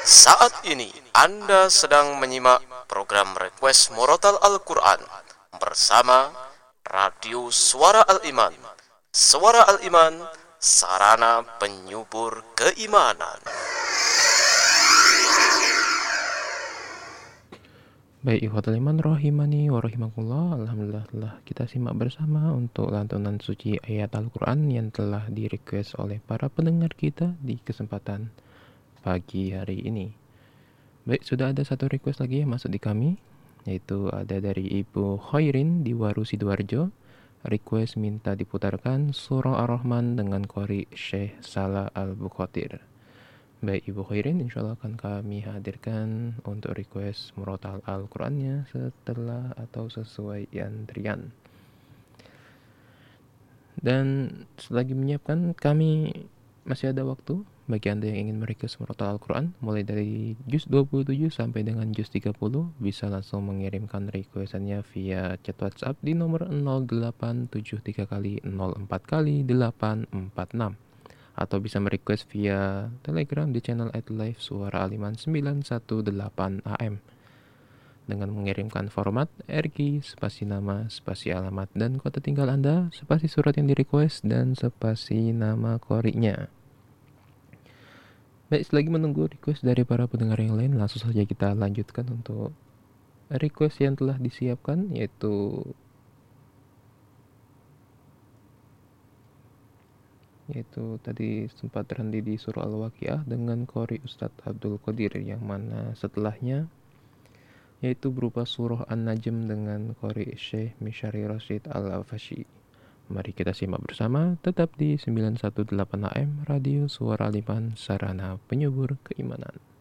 Saat ini Anda sedang menyimak program Request Murotal Al-Quran bersama Radio Suara Al-Iman. Suara Al-Iman, sarana penyubur keimanan. Baik, ikhwatul iman rahimani wa rahimakumullah. Alhamdulillah telah kita simak bersama untuk lantunan suci ayat Al-Quran yang telah di-request oleh para pendengar kita di kesempatan pagi hari ini. Baik, sudah ada satu request lagi yang masuk di kami, yaitu ada dari Ibu Khairin di Waru Sidoarjo. Request minta diputarkan surah Ar-Rahman dengan qori Syekh Salah Al-Bukhatir. Baik Ibu Khairin, insya Allah akan kami hadirkan untuk request murotal Al-Qurannya setelah atau sesuai antrian. Dan selagi menyiapkan, kami masih ada waktu bagi Anda yang ingin merequest murotal Al-Quran mulai dari juz 27 sampai dengan juz 30, bisa langsung mengirimkan requestannya via chat WhatsApp di nomor 0873 kali 04 kali 846, atau bisa merequest via Telegram di channel @live Suara Aliman 918 AM dengan mengirimkan format RG spasi nama spasi alamat dan kota tinggal Anda, spasi surat yang direquest, dan spasi nama qori'nya. Baik, selagi menunggu request dari para pendengar yang lain, langsung saja kita lanjutkan untuk request yang telah disiapkan, yaitu tadi sempat terhenti di surah Al-Waqiah dengan qori Ustadz Abdul Qadir, yang mana setelahnya yaitu berupa surah An-Najm dengan qori Syekh Mishari Rashid Al-Afashi. Mari kita simak bersama, tetap di 918 AM Radio Suara Aliman, sarana penyubur keimanan.